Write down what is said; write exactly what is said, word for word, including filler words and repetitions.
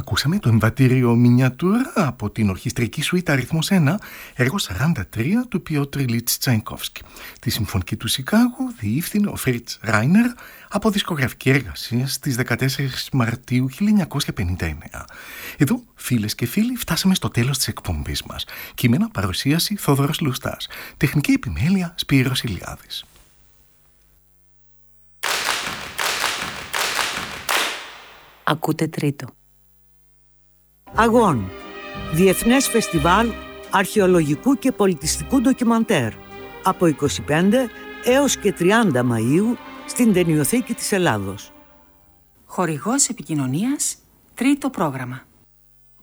Ακούσαμε το εμβατήριο Μινιατούρα από την ορχιστρική σουίτα αριθμός ένα, έργο σαράντα τρία του Πιότρ Ιλίτς Τσαϊκόφσκι. Τη συμφωνική του Σικάγου διεύθυνε ο Φρίτς Ράινερ από δισκογραφική εργασία στις δεκατέσσερις Μαρτίου χίλια εννιακόσια πενήντα εννέα. Εδώ, φίλες και φίλοι, φτάσαμε στο τέλος της εκπομπής μας. Κείμενα παρουσίαση Θόδωρος Λουστάς. Τεχνική επιμέλεια Σπύρος Ηλιάδης. Ακούτε τρίτο. Αγών. Διεθνές Φεστιβάλ Αρχαιολογικού και Πολιτιστικού Ντοκιμαντέρ. Από είκοσι πέντε έως και τριάντα Μαΐου στην Ταινιοθήκη της Ελλάδος. Χορηγός επικοινωνίας, τρίτο πρόγραμμα.